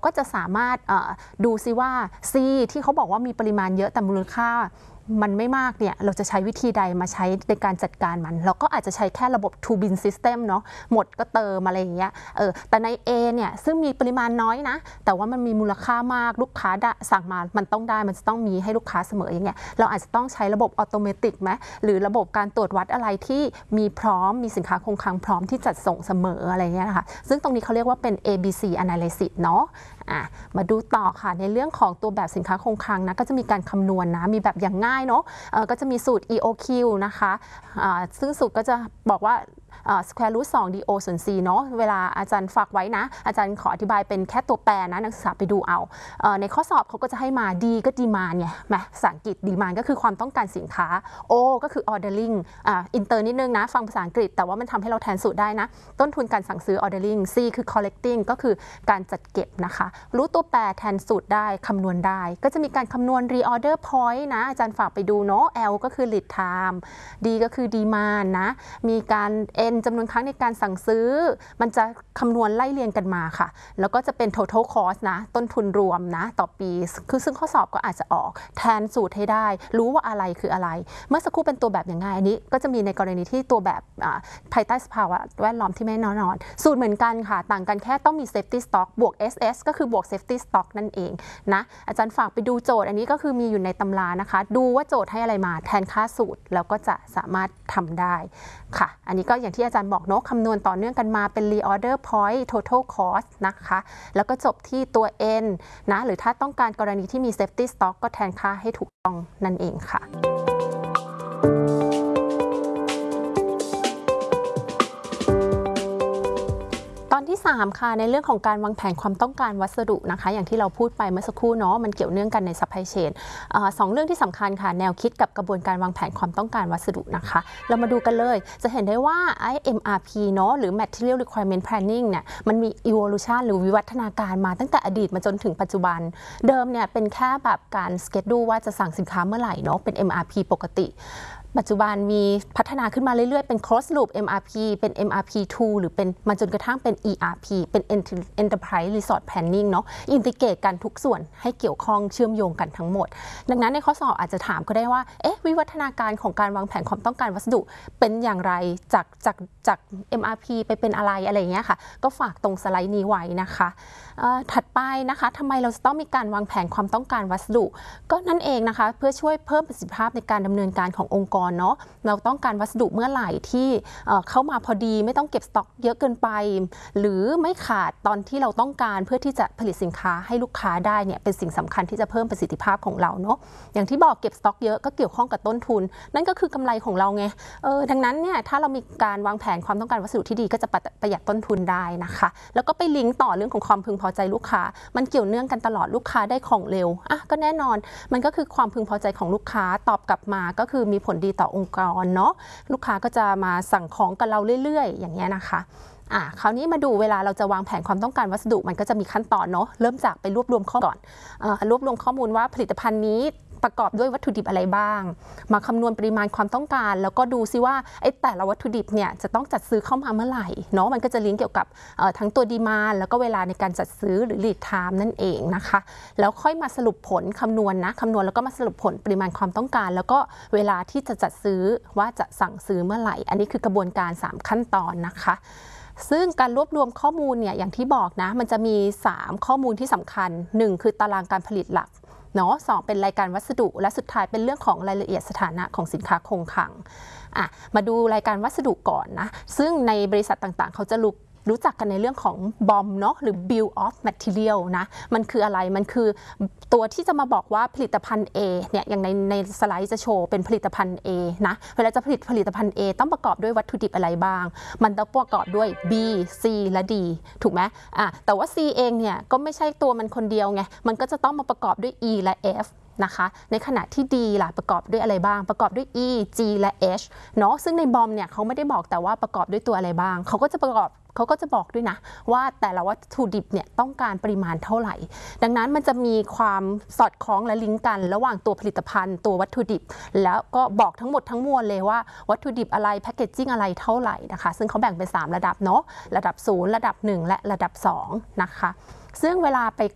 ก็จะสามารถดูซิว่า C ที่เขาบอกว่ามีปริมาณเยอะแต่มูลค่ามันไม่มากเนี่ยเราจะใช้วิธีใดมาใช้ในการจัดการมันเราก็อาจจะใช้แค่ระบบ to bin system เนาะหมดก็เติมอะไรอย่างเงี้ยแต่ใน A เนี่ยซึ่งมีปริมาณน้อยนะแต่ว่ามันมีมูลค่ามากลูกค้าสั่งมามันต้องได้มันจะต้องมีให้ลูกค้าเสมออย่างเงี้ยเราอาจจะต้องใช้ระบบอัตโนมัติไหมหรือระบบการตรวจวัดอะไรที่มีพร้อมมีสินค้าคงคลังพร้อมที่จัดส่งเสมออะไรเงี้ยนะคะซึ่งตรงนี้เขาเรียกว่าเป็น ABC analysis เนาะมาดูต่อค่ะในเรื่องของตัวแบบสินค้าคงคลังนะก็จะมีการคำนวณนะมีแบบอย่างง่ายเนาะก็จะมีสูตร EOQ นะคะซึ่งสูตรก็จะบอกว่าsquare root 2 do ส่วน c เนาะเวลาอาจารย์ฝากไว้นะอาจารย์ขออธิบายเป็นแค่ตัวแปรนะนักศึกษาไปดูเอาในข้อสอบเขาก็จะให้มา D ก็ demand ไงภาษาอังกฤษ demand ก็คือความต้องการสินค้า O ก็คือ ordering อินเตอร์นิดนึงนะฟังภาษาอังกฤษแต่ว่ามันทำให้เราแทนสูตรได้นะต้นทุนการสั่งซื้อ ordering C คือ collecting ก็คือการจัดเก็บนะคะรู้ตัวแปรแทนสูตรได้คำนวณได้ก็จะมีการคำนวณ reorder point นะอาจารย์ฝากไปดูเนาะ L ก็คือ lead time D ก็คือ demand นะมีการ N จำนวนครั้งในการสั่งซื้อมันจะคำนวณไล่เรียงกันมาค่ะแล้วก็จะเป็น total cost นะต้นทุนรวมนะต่อปีคือซึ่งข้อสอบก็อาจจะออกแทนสูตรให้ได้รู้ว่าอะไรคืออะไรเมื่อสักครู่เป็นตัวแบบอย่างง่ายอันนี้ก็จะมีในกรณีที่ตัวแบบภายใต้สภาวะแวดล้อมที่ไม่แน่นอนสูตรเหมือนกันค่ะต่างกันแค่ต้องมี safety stock บวก SS ก็คือบวก safety stock นั่นเองนะอาจารย์ฝากไปดูโจทย์อันนี้ก็คือมีอยู่ในตำรานะคะดูว่าโจทย์ให้อะไรมาแทนค่าสูตรแล้วก็จะสามารถทำได้ค่ะอันนี้ก็อย่างที่อาจารย์บอกเนาะคำนวณต่อเนื่องกันมาเป็น reorder point total cost นะคะแล้วก็จบที่ตัว N นะหรือถ้าต้องการกรณีที่มี safety stock ก็แทนค่าให้ถูกต้องนั่นเองค่ะตอนที่3ค่ะในเรื่องของการวางแผนความต้องการวัสดุนะคะอย่างที่เราพูดไปเมื่อสักครู่เนาะมันเกี่ยวเนื่องกันใน supply chain 2 เรื่องที่สำคัญค่ะแนวคิดกับกระบวนการวางแผนความต้องการวัสดุนะคะเรามาดูกันเลยจะเห็นได้ว่าไอ้ MRP เนาะหรือ Material Requirement Planning เนี่ยมันมี evolution หรือวิวัฒนาการมาตั้งแต่อดีตมาจนถึงปัจจุบันเดิมเนี่ยเป็นแค่แบบการ schedule ว่าจะสั่งสินค้าเมื่อไหร่เนาะเป็น MRP ปกติปัจจุบันมีพัฒนาขึ้นมาเรื่อยๆเป็น closed loop MRP เป็น MRP2 หรือเป็นมาจนกระทั่งเป็น ERP เป็น Enterprise Resource Planning เนาะอินทิเกรตกันทุกส่วนให้เกี่ยวข้องเชื่อมโยงกันทั้งหมดดังนั้นในข้อสอบอาจจะถามก็ได้ว่าวิวัฒนาการของการวางแผนความต้องการวัสดุเป็นอย่างไรจาก MRP ไปเป็นอะไรอย่างเงี้ยค่ะก็ฝากตรงสไลด์นี้ไว้นะคะถัดไปนะคะทำไมเราจะต้องมีการวางแผนความต้องการวัสดุก็นั่นเองนะคะเพื่อช่วยเพิ่มประสิทธิภาพในการดำเนินการขององค์กรเนาะเราต้องการวัสดุเมื่อไหร่ที่เข้ามาพอดีไม่ต้องเก็บสต็อกเยอะเกินไปหรือไม่ขาดตอนที่เราต้องการเพื่อที่จะผลิตสินค้าให้ลูกค้าได้เนี่ยเป็นสิ่งสำคัญที่จะเพิ่มประสิทธิภาพของเราเนาะอย่างที่บอกเก็บสต็อกเยอะก็เกี่ยวข้องกับต้นทุนนั่นก็คือกำไรของเราไงดังนั้นเนี่ยถ้าเรามีการวางแผนความต้องการวัสดุที่ดีก็จะประหยัดต้นทุนได้นะคะแล้วก็ไปลิงก์ต่อเรื่องของความพึงพอใจลูกค้ามันเกี่ยวเนื่องกันตลอดลูกค้าได้ของเร็วก็แน่นอนมันก็คือความพึงพอใจของลูกค้าตอบกลับมาก็คือมีผลดีต่อองค์กรเนาะลูกค้าก็จะมาสั่งของกับเราเรื่อยๆอย่างเงี้ยนะคะคราวนี้มาดูเวลาเราจะวางแผนความต้องการวัสดุมันก็จะมีขั้นตอนเนาะเริ่มจากไปรวบรวมข้อมูลก่อนรวบรวมข้อมูลว่าผลิตภัณฑ์นี้ประกอบด้วยวัตถุดิบอะไรบ้างมาคำนวณปริมาณความต้องการแล้วก็ดูซิว่าแต่ละวัตถุดิบเนี่ยจะต้องจัดซื้อเข้ามาเมื่อไหร่เนาะมันก็จะลิงก์เกี่ยวกับทั้งตัวดีมานด์แล้วก็เวลาในการจัดซื้อหรือ lead time นั่นเองนะคะแล้วค่อยมาสรุปผลคำนวณแล้วก็มาสรุปผลปริมาณความต้องการแล้วก็เวลาที่จะจัดซื้อว่าจะสั่งซื้อเมื่อไหร่อันนี้คือกระบวนการ3ขั้นตอนนะคะซึ่งการรวบรวมข้อมูลเนี่ยอย่างที่บอกนะมันจะมี3ข้อมูลที่สำคัญ1คือตารางการผลิตหลักเนาะ2เป็นรายการวัสดุและสุดท้ายเป็นเรื่องของรายละเอียดสถานะของสินค้าคงคลังมาดูรายการวัสดุก่อนนะซึ่งในบริษัทต่างๆเขาจะรู้จักกันในเรื่องของ BOM เนาะหรือ Bill of Material นะมันคืออะไรมันคือตัวที่จะมาบอกว่าผลิตภัณฑ์ A เนี่ยอย่างในสไลด์จะโชว์เป็นผลิตภัณฑ์ A นะเวลาจะผลิตผลิตภัณฑ์ A ต้องประกอบด้วยวัตถุดิบอะไรบ้างมันต้องประกอบด้วย B C และ D ถูกไหมแต่ว่า C เองเนี่ยก็ไม่ใช่ตัวมันคนเดียวไงมันก็จะต้องมาประกอบด้วย E และ Fนะคะในขณะที่ D ล่ะประกอบด้วยอะไรบ้างประกอบด้วย E G และ H เนาะซึ่งในบอมเนี่ยเขาไม่ได้บอกแต่ว่าประกอบด้วยตัวอะไรบ้างเขาก็จะบอกด้วยนะว่าแต่ละวัตถุดิบเนี่ยต้องการปริมาณเท่าไหร่ดังนั้นมันจะมีความสอดคล้องและลิงก์กันระหว่างตัวผลิตภัณฑ์ตัววัตถุดิบแล้วก็บอกทั้งหมดทั้งมวลเลยว่าวัตถุดิบอะไรแพคเกจจิ้งอะไรเท่าไหร่นะคะซึ่งเขาแบ่งเป็น3ระดับเนาะระดับ0ระดับ1และระดับ2นะคะซึ่งเวลาไป